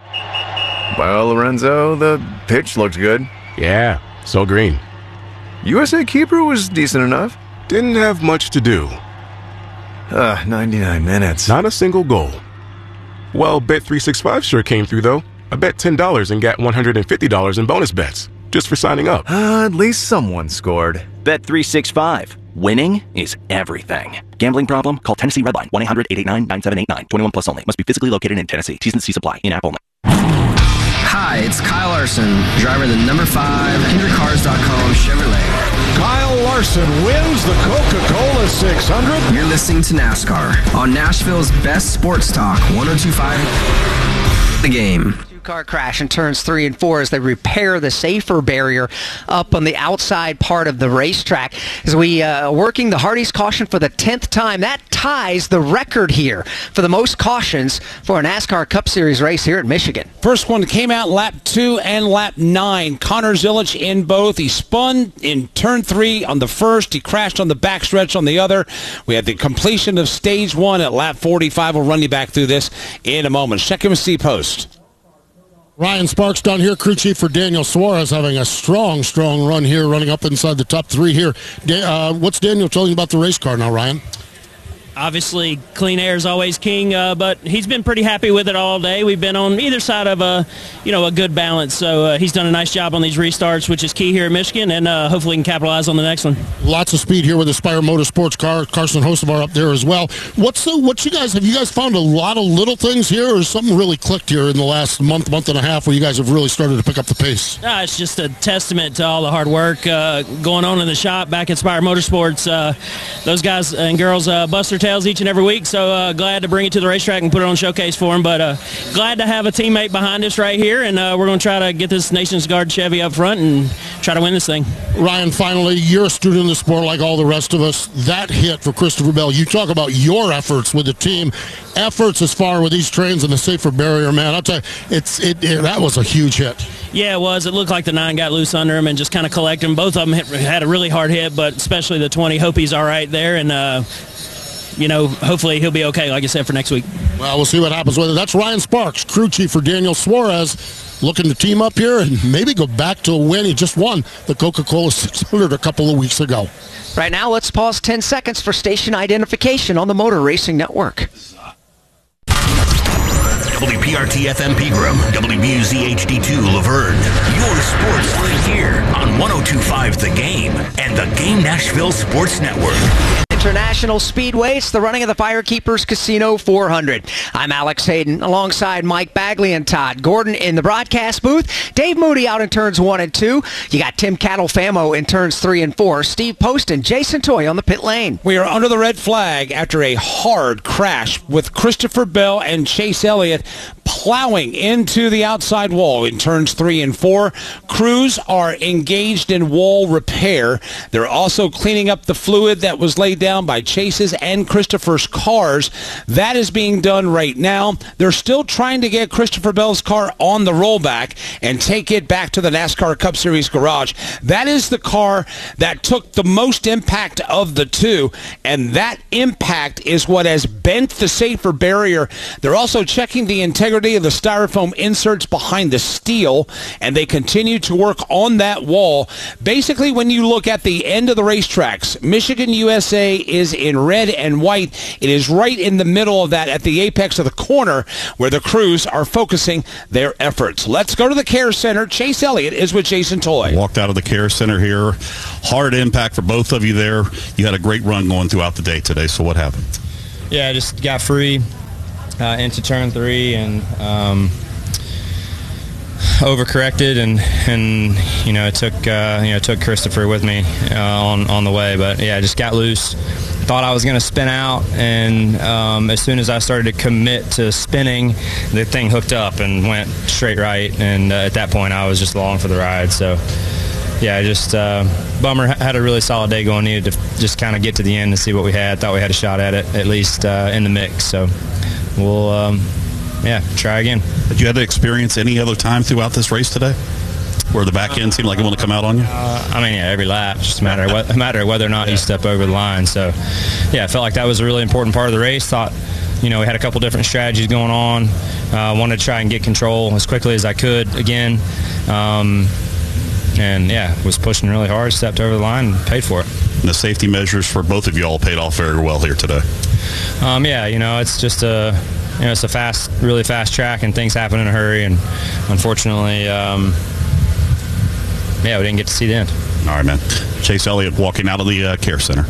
Well, Lorenzo, the pitch looked good. Yeah, so green. U S A keeper was decent enough. Didn't have much to do. Uh, ninety-nine minutes. Not a single goal. Well, Bet three sixty-five sure came through, though. I bet ten dollars and got one hundred fifty dollars in bonus bets, just for signing up. Uh, at least someone scored. Bet three sixty-five. Winning is everything. Gambling problem? Call Tennessee Redline. one eight hundred eight eight nine nine seven eight nine. twenty-one plus only. Must be physically located in Tennessee. T's and C's apply. In-app only. Hi, it's Kyle Larson, driver of the number five Hendrick Cars dot com Chevrolet. Kyle Larson wins the Coca-Cola six hundred. You're listening to NASCAR on Nashville's best sports talk, one oh two point five The Game. Car crash in turns three and four as they repair the safer barrier up on the outside part of the racetrack. As we uh, working the Hardee's caution for the tenth time, that ties the record here for the most cautions for a NASCAR Cup Series race here at Michigan. First one came out lap two and lap nine. Connor Zilic in both. He spun in turn three on the first. He crashed on the backstretch on the other. We had the completion of stage one at lap forty-five. We'll run you back through this in a moment. Check in with C Post. Ryan Sparks down here, crew chief for Daniel Suarez, having a strong, strong run here, running up inside the top three here. Da- uh, what's Daniel telling you about the race car now, Ryan? Obviously, clean air is always king, uh, but he's been pretty happy with it all day. We've been on either side of a, you know, a good balance. So uh, he's done a nice job on these restarts, which is key here in Michigan, and uh, hopefully we can capitalize on the next one. Lots of speed here with Aspire Motorsports car. Carson Hocevar up there as well. What's the, what you guys, have you guys found a lot of little things here, or has something really clicked here in the last month, month and a half where you guys have really started to pick up the pace? Uh, it's just a testament to all the hard work uh, going on in the shop back at Aspire Motorsports. Uh, those guys and girls uh, bust their tails each and every week, so uh, glad to bring it to the racetrack and put it on showcase for them. But uh, glad to have a teammate behind us right here, and uh, we're going to try to get this Nations Guard Chevy up front and try to win this thing. Ryan, finally, you're a student of the sport like all the rest of us. That hit for Christopher Bell, you talk about your efforts with the team, efforts as far with these trains and the safer barrier, man. I'll tell you, it's, it, it, that was a huge hit. Yeah, it was. It looked like the nine got loose under him and just kind of collected him. Both of them hit, had a really hard hit, but especially the twenty. Hope he's all right there, and, uh, you know, hopefully he'll be okay, like I said, for next week. Well, we'll see what happens with it. That's Ryan Sparks, crew chief for Daniel Suarez, looking to team up here and maybe go back to a win. He just won the Coca-Cola six hundred a couple of weeks ago. Right now, let's pause ten seconds for station identification on the Motor Racing Network. W P R T F M Pegram, W B U Z H D two Laverne. Your sports right here on one oh two point five The Game and the Game Nashville Sports Network. International Speedway, it's the running of the Firekeepers Casino four hundred. I'm Alex Hayden alongside Mike Bagley and Todd Gordon in the broadcast booth. Dave Moody out in turns one and two. You got Tim Cattle-Famo in turns three and four. Steve Post and Jason Toy on the pit lane. We are under the red flag after a hard crash with Christopher Bell and Chase Elliott plowing into the outside wall in turns three and four. Crews are engaged in wall repair. They're also cleaning up the fluid that was laid down by Chase's and Christopher's cars. That is being done right now. They're still trying to get Christopher Bell's car on the rollback and take it back to the NASCAR Cup Series garage. That is the car that took the most impact of the two, and that impact is what has bent the safer barrier. They're also checking the integrity of the styrofoam inserts behind the steel, and they continue to work on that wall. Basically, when you look at the end of the racetracks, Michigan U S A is in red and white. It is right in the middle of that at the apex of the corner where the crews are focusing their efforts. Let's go to the Care Center. Chase Elliott is with Jason Toy. Walked out of the Care Center here. Hard impact for both of you there. You had a great run going throughout the day today, so what happened? Yeah, I just got free uh, into turn three and um, overcorrected, and and you know it took uh, you know took Christopher with me uh, on on the way, but yeah, I just got loose. Thought I was going to spin out, and um, as soon as I started to commit to spinning, the thing hooked up and went straight right, and uh, at that point I was just along for the ride. So yeah, just uh, bummer. Had a really solid day going. Needed to just kind of get to the end and see what we had. Thought we had a shot at it, at least uh, in the mix. So we'll um, yeah try again. Did you have to experience any other time throughout this race today where the back end seemed like it wanted to come out on you? Uh, I mean, yeah, every lap, just a matter of, what, a matter of whether or not yeah. you step over the line. So, yeah, I felt like that was a really important part of the race. Thought, you know, we had a couple different strategies going on. Uh, wanted to try and get control as quickly as I could again. Um, and, yeah, was pushing really hard, stepped over the line, and paid for it. And the safety measures for both of you all paid off very well here today. Um, yeah, you know, it's just a, you know, it's a fast, really fast track, and things happen in a hurry. And, unfortunately, um, yeah, we didn't get to see the end. All right, man. Chase Elliott walking out of the uh, Care Center.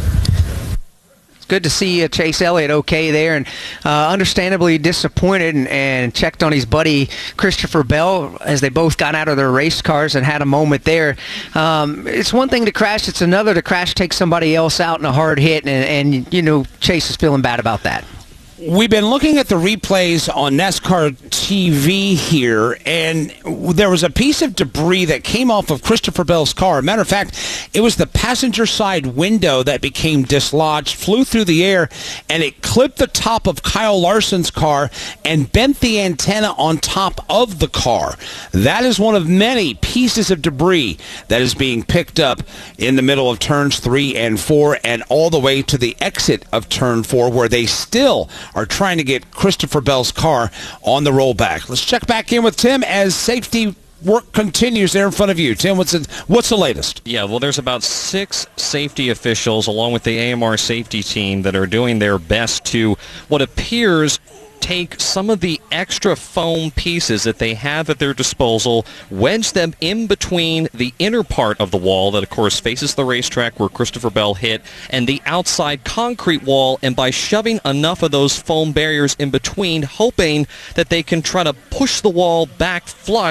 It's good to see uh, Chase Elliott okay there, and uh, understandably disappointed, and, and checked on his buddy Christopher Bell as they both got out of their race cars and had a moment there. Um, it's one thing to crash. It's another to crash, take somebody else out in a hard hit, and, and you know, Chase is feeling bad about that. We've been looking at the replays on NASCAR T V here, and there was a piece of debris that came off of Christopher Bell's car. Matter of fact, it was the passenger side window that became dislodged, flew through the air, and it clipped the top of Kyle Larson's car and bent the antenna on top of the car. That is one of many pieces of debris that is being picked up in the middle of turns three and four and all the way to the exit of turn four, where they still are trying to get Christopher Bell's car on the rollback. Let's check back in with Tim as safety work continues there in front of you. Tim, what's the, what's the latest? Yeah, well, there's about six safety officials along with the A M R safety team that are doing their best to what appears take some of the extra foam pieces that they have at their disposal, wedge them in between the inner part of the wall that, of course, faces the racetrack where Christopher Bell hit, and the outside concrete wall, and by shoving enough of those foam barriers in between, hoping that they can try to push the wall back flush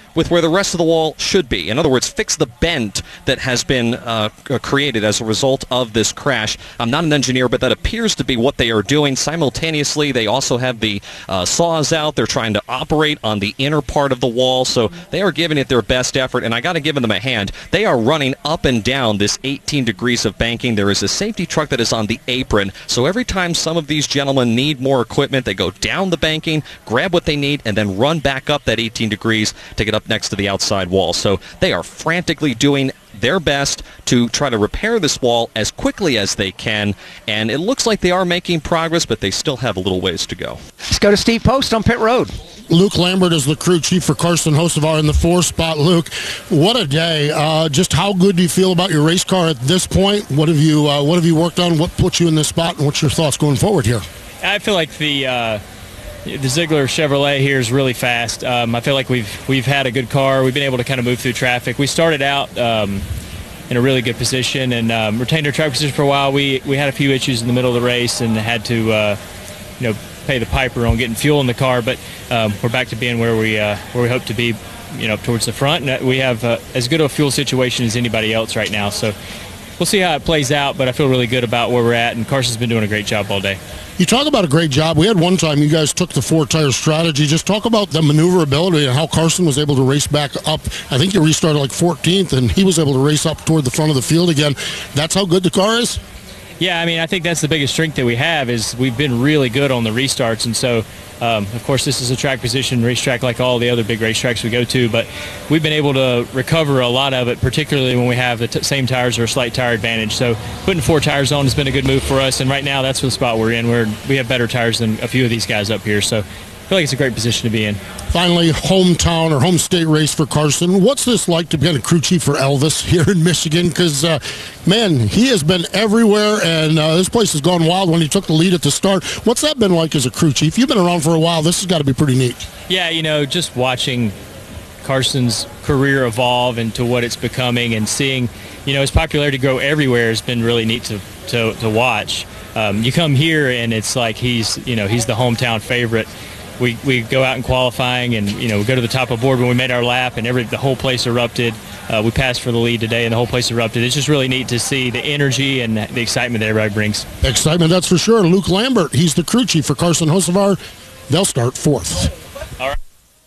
with where the rest of the wall should be. In other words, fix the bend that has been uh, created as a result of this crash. I'm not an engineer, but that appears to be what they are doing. Simultaneously, they also have the uh, saws out. They're trying to operate on the inner part of the wall, so they are giving it their best effort, and I got to give them a hand. They are running up and down this eighteen degrees of banking. There is a safety truck that is on the apron, so every time some of these gentlemen need more equipment, they go down the banking, grab what they need, and then run back up that eighteen degrees to get up next to the outside wall. So they are frantically doing their best to try to repair this wall as quickly as they can, and it looks like they are making progress, but they still have a little ways to go. Let's go to Steve Post on pit road. Luke Lambert is the crew chief for Carson Hocevar in the four spot. Luke, what a day. Uh, just how good do you feel about your race car at this point? What have you uh, what have you worked on? What put you in this spot, and what's your thoughts going forward here? I feel like the uh, the Ziegler Chevrolet here is really fast. Um, I feel like we've we've had a good car. We've been able to kind of move through traffic. We started out um, in a really good position and um, retained our track position for a while. We we had a few issues in the middle of the race and had to uh, you know pay the piper on getting fuel in the car, but um, we're back to being where we uh, where we hope to be, you know, towards the front. And we have uh, as good a fuel situation as anybody else right now. So we'll see how it plays out, but I feel really good about where we're at, and Carson's been doing a great job all day. You talk about a great job. We had one time you guys took the four-tire strategy. Just talk about the maneuverability and how Carson was able to race back up. I think you restarted like fourteenth, and he was able to race up toward the front of the field again. That's how good the car is? Yeah, I mean, I think that's the biggest strength that we have is we've been really good on the restarts. And so, um, of course, this is a track position racetrack like all the other big racetracks we go to, but we've been able to recover a lot of it, particularly when we have the t- same tires or a slight tire advantage. So putting four tires on has been a good move for us, and right now that's the spot we're in. We're, we have better tires than a few of these guys up here, so I feel like it's a great position to be in. Finally, hometown or home state race for Carson. What's this like to be a crew chief for Elvis here in Michigan? Because, uh, man, he has been everywhere, and uh, this place has gone wild when he took the lead at the start. What's that been like as a crew chief? You've been around for a while. This has got to be pretty neat. Yeah, you know, just watching Carson's career evolve into what it's becoming and seeing, you know, his popularity grow everywhere has been really neat to, to, to watch. Um, you come here, and it's like he's, you know, he's the hometown favorite. We, we go out in qualifying and, you know, we go to the top of the board when we made our lap and every the whole place erupted. Uh, we passed for the lead today and the whole place erupted. It's just really neat to see the energy and the excitement that everybody brings. Excitement, that's for sure. Luke Lambert, he's the crew chief for Carson Hocevar. They'll start fourth. All right.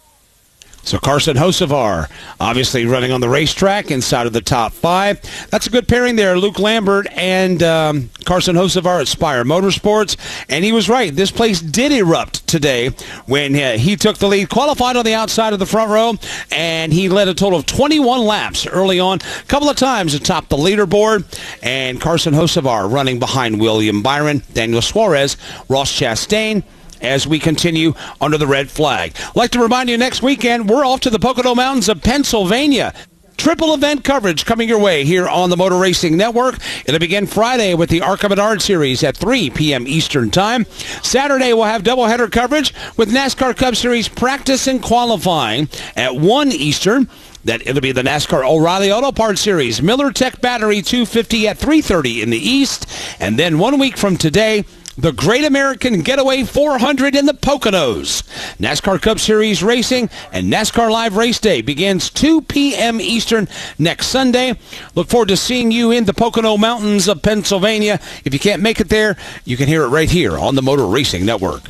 So Carson Hocevar, obviously running on the racetrack inside of the top five. That's a good pairing there, Luke Lambert and um, Carson Hocevar at Spire Motorsports. And he was right. This place did erupt today when uh, he took the lead, qualified on the outside of the front row, and he led a total of twenty-one laps early on, a couple of times atop the leaderboard. And Carson Hocevar running behind William Byron, Daniel Suarez, Ross Chastain, as we continue under the red flag. I'd like to remind you, next weekend, we're off to the Pocono Mountains of Pennsylvania. Triple event coverage coming your way here on the Motor Racing Network. It'll begin Friday with the ARCA Menard Series at three p.m. Eastern Time. Saturday, we'll have doubleheader coverage with NASCAR Cup Series practice and qualifying at one Eastern. That it'll be the NASCAR O'Reilly Auto Parts Series Miller Tech Battery two fifty at three thirty in the East. And then one week from today, the Great American Getaway four hundred in the Poconos. NASCAR Cup Series Racing and NASCAR Live Race Day begins two p.m. Eastern next Sunday. Look forward to seeing you in the Pocono Mountains of Pennsylvania. If you can't make it there, you can hear it right here on the Motor Racing Network.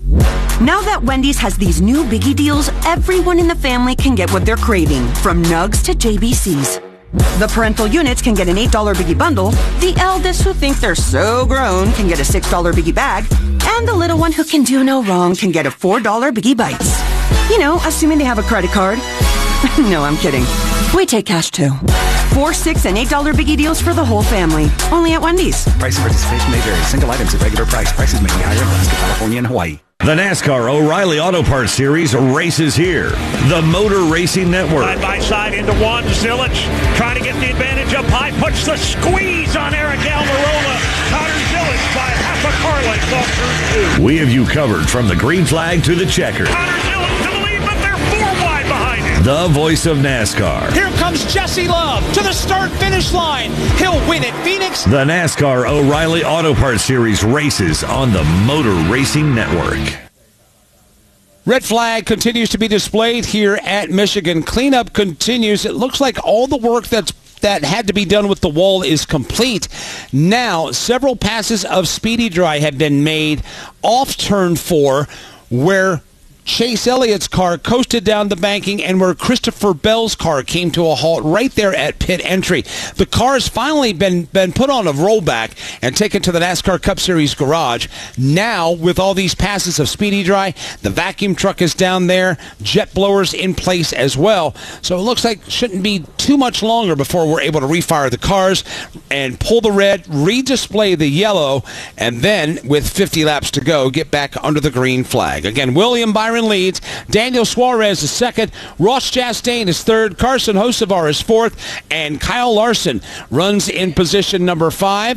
Now that Wendy's has these new biggie deals, everyone in the family can get what they're craving, from nugs to J B Cs. The parental units can get an eight dollar Biggie Bundle, the eldest who think they're so grown can get a six dollar Biggie Bag, and the little one who can do no wrong can get a four dollar Biggie Bites. You know, assuming they have a credit card. No, I'm kidding. We take cash too. Four, six, and eight dollar Biggie deals for the whole family. Only at Wendy's. Price and participation may vary. Single items at regular price. Prices may be higher in Alaska, California, and Hawaii. The NASCAR O'Reilly Auto Parts Series races here. The Motor Racing Network. Side by side into one. Zilich trying to get the advantage up high. Puts the squeeze on Eric Almirola. Connor Zilich by half a car length off turn two. We have you covered from the green flag to the checker. Connor Zilich to the lead, but they're four wide behind him. The voice of NASCAR. Here comes Jesse Love to the start-finish line. He'll win at Phoenix. The NASCAR O'Reilly Auto Parts Series races on the Motor Racing Network. Red flag continues to be displayed here at Michigan. Cleanup continues. It looks like all the work that's that had to be done with the wall is complete. Now, several passes of Speedy Dry have been made off turn four, where Chase Elliott's car coasted down the banking and where Christopher Bell's car came to a halt right there at pit entry. The car has finally been, been put on a rollback and taken to the NASCAR Cup Series garage. Now, with all these passes of Speedy Dry, the vacuum truck is down there, jet blowers in place as well. So it looks like it shouldn't be too much longer before we're able to refire the cars and pull the red, redisplay the yellow, and then, with fifty laps to go, get back under the green flag. Again, William Byron leads. Daniel Suarez is second. Ross Chastain is third. Carson Hocevar is fourth. And Kyle Larson runs in position number five.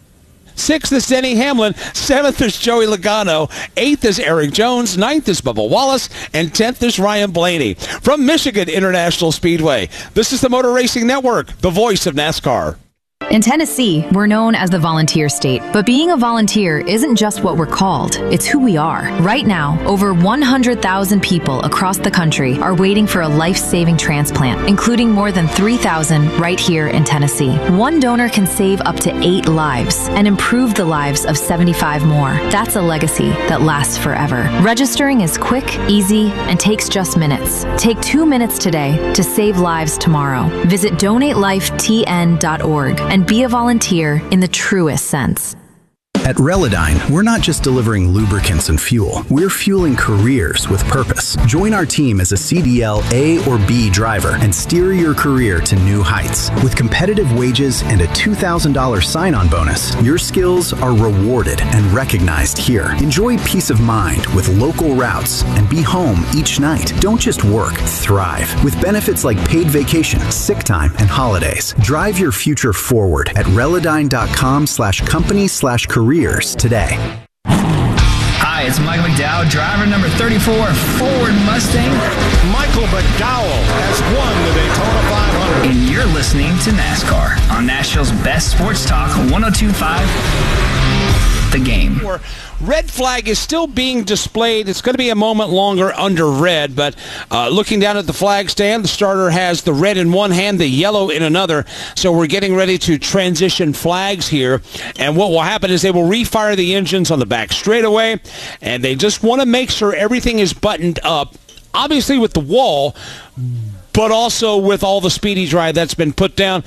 Sixth is Denny Hamlin. Seventh is Joey Logano. Eighth is Eric Jones. Ninth is Bubba Wallace. And tenth is Ryan Blaney. From Michigan International Speedway, this is the Motor Racing Network, the voice of NASCAR. In Tennessee, we're known as the volunteer state, but being a volunteer isn't just what we're called, it's who we are. Right now, over one hundred thousand people across the country are waiting for a life-saving transplant, including more than three thousand right here in Tennessee. One donor can save up to eight lives and improve the lives of seventy-five more. That's a legacy that lasts forever. Registering is quick, easy, and takes just minutes. Take two minutes today to save lives tomorrow. Visit donate life T N dot org and be a volunteer in the truest sense. At Relodyne, we're not just delivering lubricants and fuel. We're fueling careers with purpose. Join our team as a C D L A or B driver and steer your career to new heights. With competitive wages and a two thousand dollars sign-on bonus, your skills are rewarded and recognized here. Enjoy peace of mind with local routes and be home each night. Don't just work, thrive. With benefits like paid vacation, sick time, and holidays. Drive your future forward at Relodyne.com slash company slash career today. Hi, it's Michael McDowell, driver number thirty-four, Ford Mustang. Michael McDowell has won the Daytona five hundred. And you're listening to NASCAR on Nashville's best sports talk, one oh two point five The Game. Red flag is still being displayed. It's going to be a moment longer under red, but uh, looking down at the flag stand, the starter has the red in one hand, the yellow in another. So we're getting ready to transition flags here. And what will happen is they will refire the engines on the back straightaway, and they just want to make sure everything is buttoned up, obviously with the wall, but also with all the Speedy Dry that's been put down.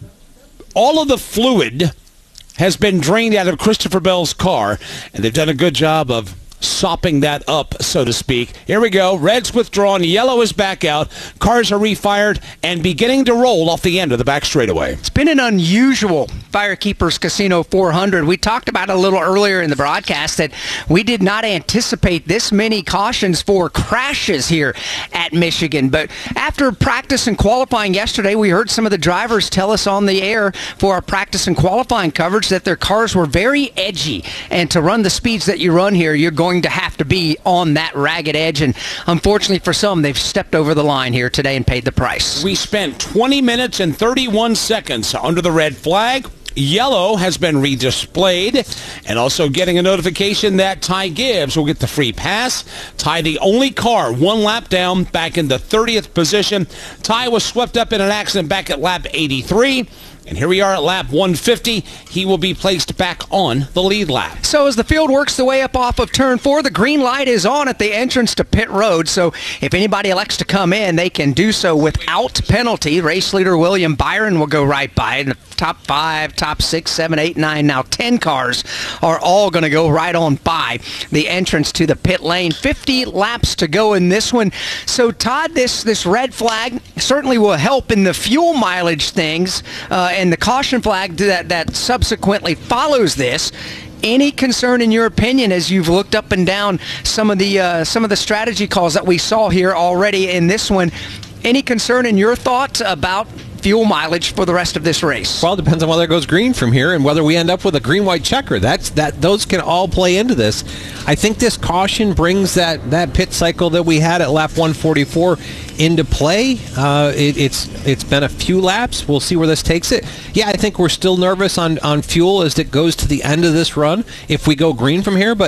All of the fluid has been drained out of Christopher Bell's car, and they've done a good job of sopping that up, so to speak. Here we go. Red's withdrawn. Yellow is back out. Cars are refired and beginning to roll off the end of the back straightaway. It's been an unusual Firekeepers Casino four hundred. We talked about it a little earlier in the broadcast that we did not anticipate this many cautions for crashes here at Michigan. But after practice and qualifying yesterday, we heard some of the drivers tell us on the air for our practice and qualifying coverage that their cars were very edgy. And to run the speeds that you run here, you're going to have to be on that ragged edge, and unfortunately for some, they've stepped over the line here today and paid the price. We spent twenty minutes and thirty-one seconds under the red flag. Yellow has been redisplayed, and also getting a notification that Ty Gibbs will get the free pass. Ty, the only car one lap down, back in the thirtieth position. Ty was swept up in an accident back at lap eighty-three. And here we are at lap one fifty. He will be placed back on the lead lap. So as the field works the way up off of turn four, the green light is on at the entrance to pit road. So if anybody elects to come in, they can do so without penalty. Race leader William Byron will go right by. And the top five, top six, seven, eight, nine, now ten cars are all going to go right on by the entrance to the pit lane. fifty laps to go in this one. So Todd, this, this red flag certainly will help in the fuel mileage things. Uh, and the caution flag that, that subsequently follows this. Any concern in your opinion as you've looked up and down some of the uh, some of the strategy calls that we saw here already in this one? Any concern in your thoughts about fuel mileage for the rest of this race? Well, it depends on whether it goes green from here and whether we end up with a green-white checker. That's that; those can all play into this. I think this caution brings that, that pit cycle that we had at lap one forty-four into play. Uh, it, it's it's been a few laps. We'll see where this takes it. Yeah, I think we're still nervous on, on fuel as it goes to the end of this run if we go green from here, but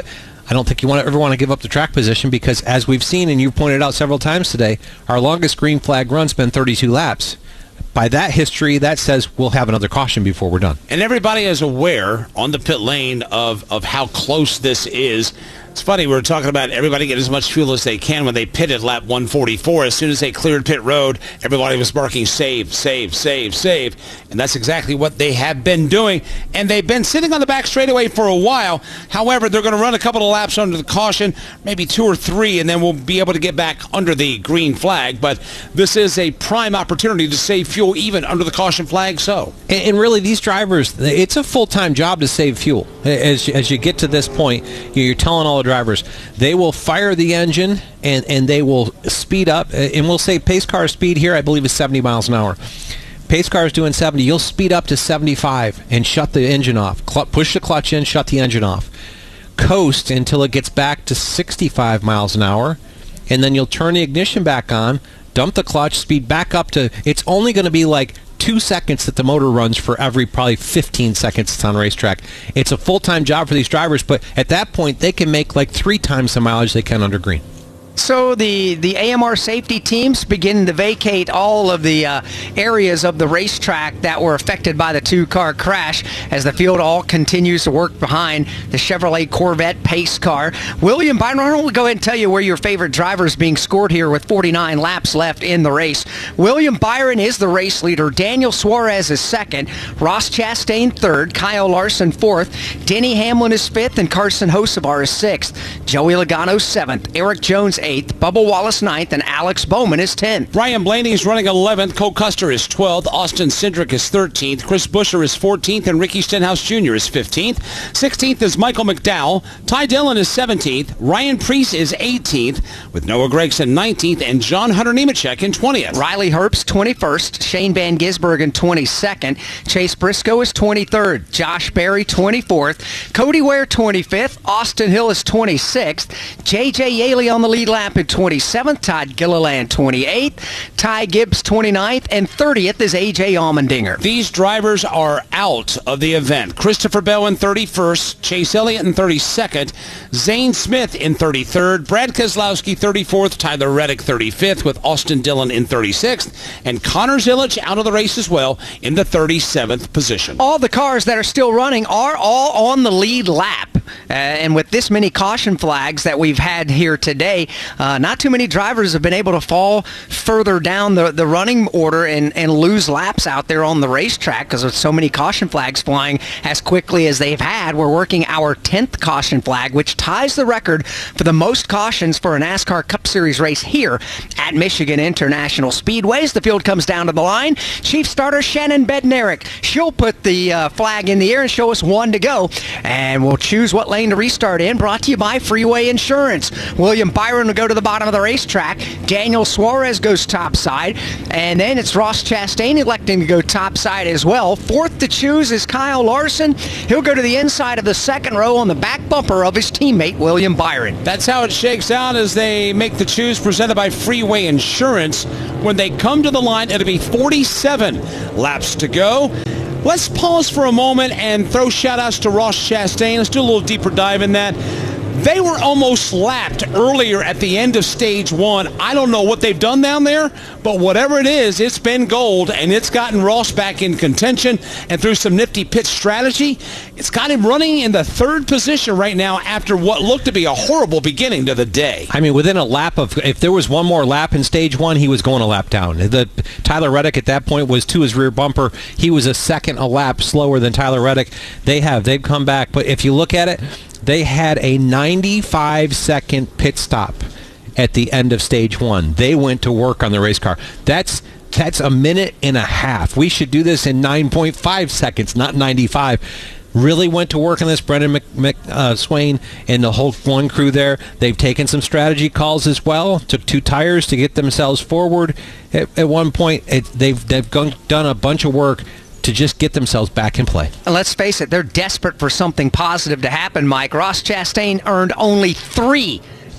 I don't think you want to ever want to give up the track position because, as we've seen and you pointed out several times today, our longest green flag run's been thirty-two laps. By that history, that says we'll have another caution before we're done. And everybody is aware on the pit lane of, of how close this is. It's funny, we were talking about everybody get as much fuel as they can when they pitted lap one forty-four. As soon as they cleared pit road, everybody was barking, save, save, save, save. And that's exactly what they have been doing. And they've been sitting on the back straightaway for a while. However, they're going to run a couple of laps under the caution, maybe two or three, and then we'll be able to get back under the green flag. But this is a prime opportunity to save fuel even under the caution flag. So, And, and really, these drivers, it's a full-time job to save fuel. As, as you get to this point, you're telling all the drivers, they will fire the engine and, and they will speed up. And we'll say pace car speed here, I believe, is seventy miles an hour. Pace car is doing seventy. You'll speed up to seventy-five and shut the engine off. Cl- push the clutch in, shut the engine off. Coast until it gets back to sixty-five miles an hour. And then you'll turn the ignition back on, dump the clutch, speed back up to, it's only going to be like two seconds that the motor runs for every probably fifteen seconds it's on racetrack. It's a full-time job for these drivers, but at that point, they can make like three times the mileage they can under green. So the, the A M R safety teams begin to vacate all of the uh, areas of the racetrack that were affected by the two-car crash as the field all continues to work behind the Chevrolet Corvette pace car. William Byron, I want to go ahead and tell you where your favorite driver is being scored here with forty-nine laps left in the race. William Byron is the race leader. Daniel Suarez is second. Ross Chastain third. Kyle Larson fourth. Denny Hamlin is fifth. And Carson Hocevar is sixth. Joey Logano seventh. Eric Jones eighth. Bubba Wallace ninth, and Alex Bowman is tenth. Ryan Blaney is running eleventh. Cole Custer is twelfth. Austin Cindric is thirteenth. Chris Buescher is fourteenth, and Ricky Stenhouse Junior is fifteenth. sixteenth is Michael McDowell. Ty Dillon is seventeenth. Ryan Preece is eighteenth, with Noah Gragson nineteenth, and John Hunter Nemechek in twentieth. Riley Herbst twenty-first. Shane Van Gisbergen twenty-second. Chase Briscoe is twenty-third. Josh Berry twenty-fourth. Cody Ware twenty-fifth. Austin Hill is twenty-sixth. J J Yaley on the lead lap at twenty-seventh. Todd Gilliland twenty-eighth. Ty Gibbs twenty-ninth. And thirtieth is A J Allmendinger. These drivers are out of the event. Christopher Bell in thirty-first. Chase Elliott in thirty-second. Zane Smith in thirty-third. Brad Keselowski thirty-fourth. Tyler Reddick thirty-fifth, with Austin Dillon in thirty-sixth. And Connor Zilic out of the race as well in the thirty-seventh position. All the cars that are still running are all on the lead lap. Uh, and with this many caution flags that we've had here today, uh, not too many drivers have been able to fall further down the, the running order and, and lose laps out there on the racetrack because of so many caution flags flying as quickly as they've had. We're working our tenth caution flag, which ties the record for the most cautions for a NASCAR Cup Series race here at Michigan International Speedways. The field comes down to the line. Chief starter Shannon Bednarik. She'll put the uh, flag in the air and show us one to go. And we'll choose what lane to restart in. Brought to you by Freeway Insurance. William Byron will go to the bottom of the racetrack. Daniel Suarez goes topside. And then it's Ross Chastain electing to go topside as well. Fourth to choose is Kyle Larson. He'll go to the inside of the second row on the back bumper of his teammate, William Byron. That's how it shakes out as they make the choose presented by Freeway Insurance. When they come to the line, it'll be forty-seven laps to go. Let's pause for a moment and throw shout-outs to Ross Chastain. Let's do a little deeper dive in that. They were almost lapped earlier at the end of stage one. I don't know what they've done down there, but whatever it is, it's been gold, and it's gotten Ross back in contention. And through some nifty pit strategy, it's got him running in the third position right now after what looked to be a horrible beginning to the day. I mean, within a lap of, if there was one more lap in stage one, he was going a lap down. The Tyler Reddick at that point was to his rear bumper. He was a second a lap slower than Tyler Reddick. They have. They've come back. But if you look at it, they had a ninety-five second pit stop at the end of stage one. They went to work on the race car. That's that's a minute and a half. We should do this in nine point five seconds, not ninety-five. Really went to work on this. Brendan Mc, Mc, uh, Swain and the whole one crew there. They've taken some strategy calls as well. Took two tires to get themselves forward. At, at one point, it, they've they've gone, done a bunch of work to just get themselves back in play. And let's face it, they're desperate for something positive to happen, Mike. Ross Chastain earned only three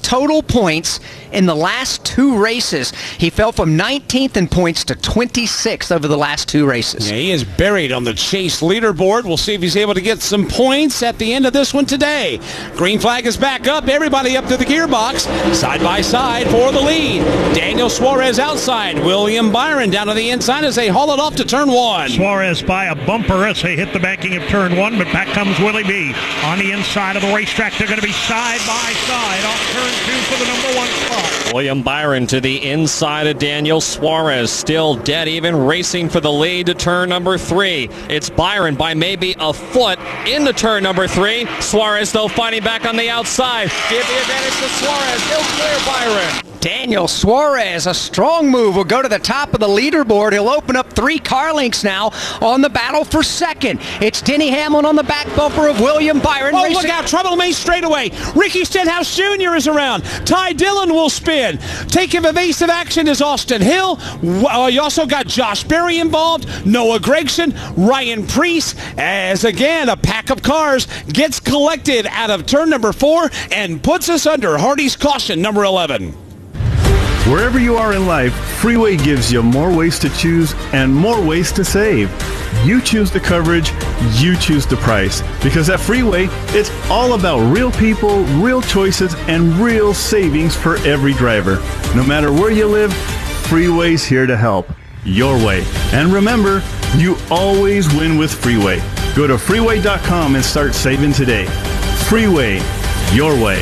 total points in the last two races. He fell from nineteenth in points to twenty-sixth over the last two races. Yeah, he is buried on the Chase leaderboard. We'll see if he's able to get some points at the end of this one today. Green flag is back up. Everybody up to the gearbox. Side by side for the lead. Daniel Suarez outside. William Byron down to the inside as they haul it off to turn one. Suarez by a bumper as they hit the banking of turn one, but back comes Willie B. On the inside of the racetrack, they're going to be side by side off turn two for the number one spot. William Byron to the inside of Daniel Suarez, still dead even, racing for the lead to turn number three. It's Byron by maybe a foot into turn number three. Suarez, though, fighting back on the outside. Give the advantage to Suarez. He'll clear Byron. Daniel Suarez, a strong move, will go to the top of the leaderboard. He'll open up three car links now on the battle for second. It's Denny Hamlin on the back bumper of William Byron. Oh, racing. Look out, Trouble Main straightaway. Ricky Stenhouse Junior is around. Ty Dillon will spin. Taking evasive action is Austin Hill. Uh, you also got Josh Berry involved, Noah Gregson, Ryan Preece, as again a pack of cars gets collected out of turn number four and puts us under Hardy's caution number eleven. Wherever you are in life, Freeway gives you more ways to choose and more ways to save. You choose the coverage, you choose the price. Because at Freeway, it's all about real people, real choices, and real savings for every driver. No matter where you live, Freeway's here to help. Your way. And remember, you always win with Freeway. Go to freeway dot com and start saving today. Freeway, your way.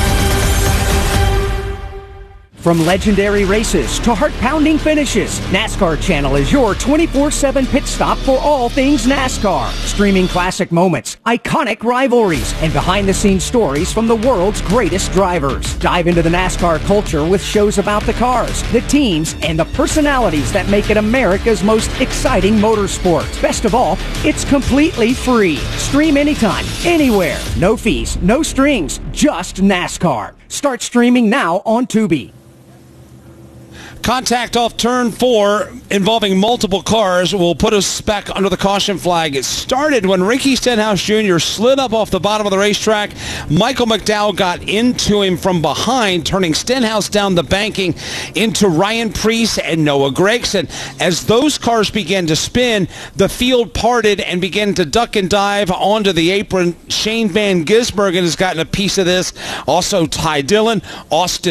From legendary races to heart-pounding finishes, NASCAR Channel is your twenty-four seven pit stop for all things NASCAR. Streaming classic moments, iconic rivalries, and behind-the-scenes stories from the world's greatest drivers. Dive into the NASCAR culture with shows about the cars, the teams, and the personalities that make it America's most exciting motorsport. Best of all, it's completely free. Stream anytime, anywhere. No fees, no strings, just NASCAR. Start streaming now on Tubi. Contact off turn four involving multiple cars will put us back under the caution flag. It started when Ricky Stenhouse Junior slid up off the bottom of the racetrack. Michael McDowell got into him from behind, turning Stenhouse down the banking into Ryan Preece and Noah Gregson. As those cars began to spin, the field parted and began to duck and dive onto the apron. Shane Van Gisbergen has gotten a piece of this. Also Ty Dillon, Austin